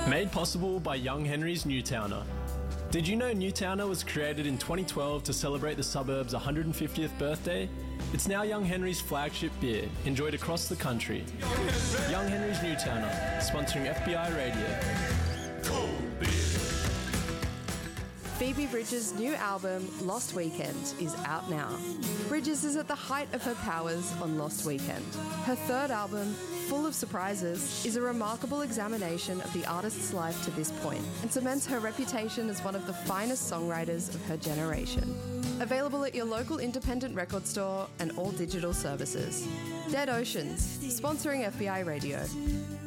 Made possible by Young Henry's Newtowner. Did you know Newtowner was created in 2012 to celebrate the suburb's 150th birthday? It's now Young Henry's flagship beer, enjoyed across the country. Young Henry's Newtowner, sponsoring FBI Radio. Phoebe Bridges' new album, Lost Weekend, is out now. Bridges is at the height of her powers on Lost Weekend. Her third album, full of surprises, is a remarkable examination of the artist's life to this point and cements her reputation as one of the finest songwriters of her generation. Available at your local independent record store and all digital services. Dead Oceans, sponsoring FBI Radio.